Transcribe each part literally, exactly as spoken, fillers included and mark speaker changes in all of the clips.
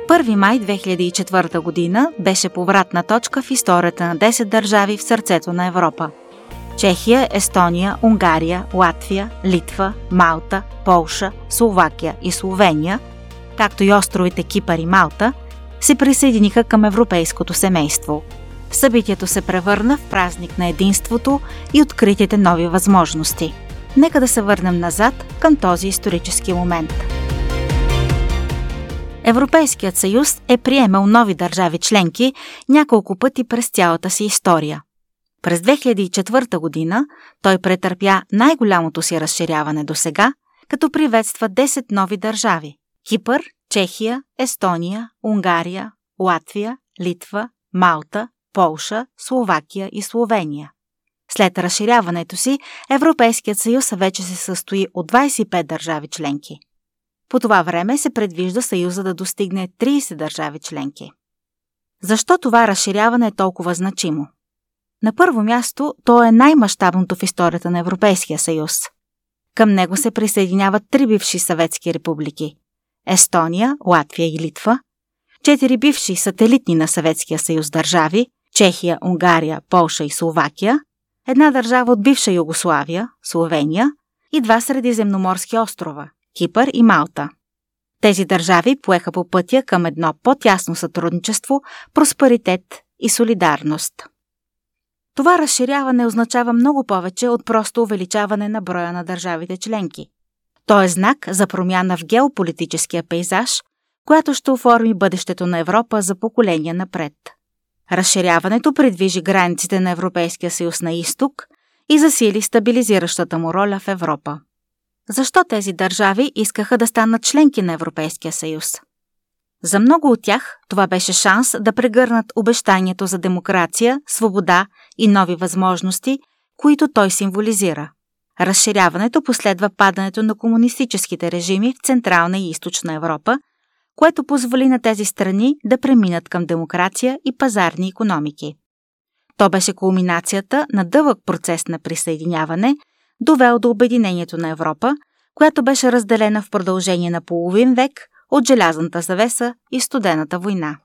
Speaker 1: първи май две хиляди и четвърта година беше повратна точка в историята на десет държави в сърцето на Европа. Чехия, Естония, Унгария, Латвия, Литва, Малта, Полша, Словакия и Словения, както и островите Кипър и Малта, се присъединиха към европейското семейство. Събитието се превърна в празник на единството и откритите нови възможности. Нека да се върнем назад към този исторически момент. Европейският съюз е приемал нови държави членки няколко пъти през цялата си история. През две хиляди и четвърта година той претърпя най-голямото си разширяване досега, като приветства десет нови държави – Кипър, Чехия, Естония, Унгария, Латвия, Литва, Малта, Полша, Словакия и Словения. След разширяването си, Европейският съюз вече се състои от двадесет и пет държави членки. По това време се предвижда съюза да достигне тридесет държави членки. Защо това разширяване е толкова значимо? На първо място, то е най-мащабното в историята на Европейския съюз. Към него се присъединяват три бивши съветски републики – Естония, Латвия и Литва, четири бивши сателитни на Съветския съюз държави – Чехия, Унгария, Полша и Словакия, една държава от бивша Югославия – Словения и два средиземноморски острова – Кипър и Малта. Тези държави поеха по пътя към едно по-тясно сътрудничество, просперитет и солидарност. Това разширяване означава много повече от просто увеличаване на броя на държавите членки. То е знак за промяна в геополитическия пейзаж, която ще оформи бъдещето на Европа за поколения напред. Разширяването придвижи границите на Европейския съюз на изток и засили стабилизиращата му роля в Европа. Защо тези държави искаха да станат членки на Европейския съюз? За много от тях това беше шанс да прегърнат обещанието за демокрация, свобода и нови възможности, които той символизира. Разширяването последва падането на комунистическите режими в Централна и Източна Европа, което позволи на тези страни да преминат към демокрация и пазарни икономики. То беше кулминацията на дълъг процес на присъединяване, довел до обединението на Европа, която беше разделена в продължение на половин век от Желязната завеса и Студената война.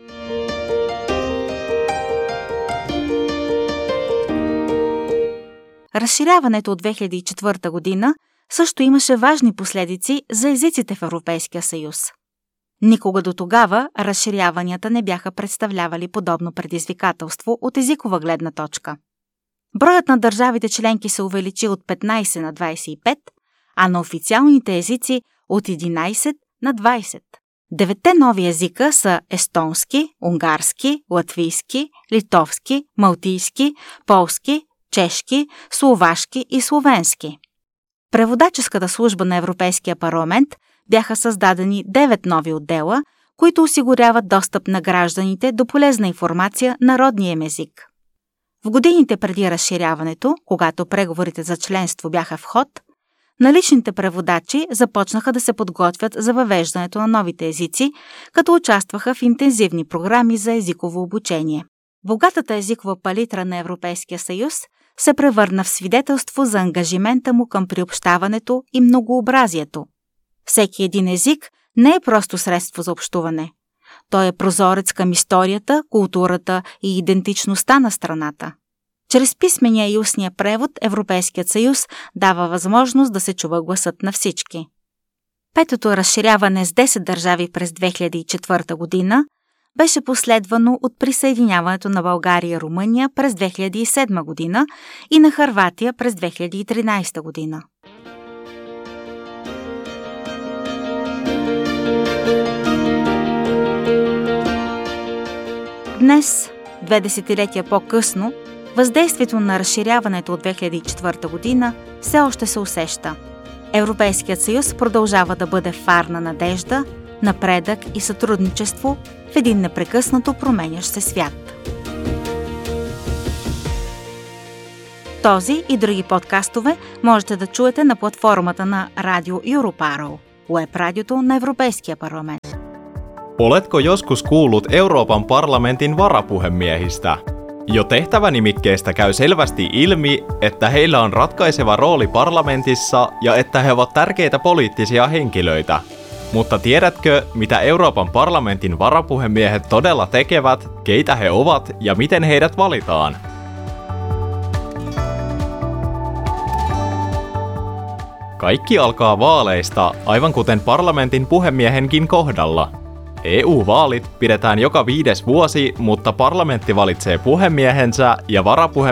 Speaker 1: Разширяването от две хиляди и четвърта година също имаше важни последици за езиците в Европейския съюз. Никога до тогава разширяванията не бяха представлявали подобно предизвикателство от езикова гледна точка. Броят на държавите членки се увеличи от петнадесет на двадесет и пет, а на официалните езици от единадесет на двадесет. Деветте нови езика са естонски, унгарски, латвийски, литовски, малтийски, полски, чешки, словашки и словенски. Преводаческата служба на Европейския парламент бяха създадени девет нови отдела, които осигуряват достъп на гражданите до полезна информация на родния им език. В годините преди разширяването, когато преговорите за членство бяха в ход, наличните преводачи започнаха да се подготвят за въвеждането на новите езици, като участваха в интензивни програми за езиково обучение. Богатата езикова палитра на Европейския съюз се превърна в свидетелство за ангажимента му към приобщаването и многообразието. Всеки един език не е просто средство за общуване. Той е прозорец към историята, културата и идентичността на страната. Чрез писмения и устния превод Европейският съюз дава възможност да се чува гласът на всички. Петото разширяване с десет държави през две хиляди и четвърта година беше последвано от присъединяването на България и Румъния през две хиляди и седма година и на Хърватия през две хиляди и тринадесета година. Днес, две десетилетия по-късно, въздействието на разширяването от две хиляди и четвърта година все още се усеща. Европейският съюз продължава да бъде фар на надежда, напредък и сътрудничество в един непрекъснато променящ се свят. Този и други подкастове можете да чуете на платформата на Радио Europaro, уеб-радиото на Европейския парламент.
Speaker 2: Oletko joskus kuullut Euroopan parlamentin varapuhemiehistä? Jo tehtävänimikkeestä käy selvästi ilmi, että heillä on ratkaiseva rooli parlamentissa ja että he ovat tärkeitä poliittisia henkilöitä. Mutta tiedätkö, mitä Euroopan parlamentin varapuhemiehet todella tekevät, keitä he ovat ja miten heidät valitaan? Kaikki alkaa vaaleista, aivan kuten parlamentin puhemiehenkin kohdalla. E U-vaalit pidetään joka viides vuosi, mutta parlamentti valitsee puhemiehensä ja varapuhemiehet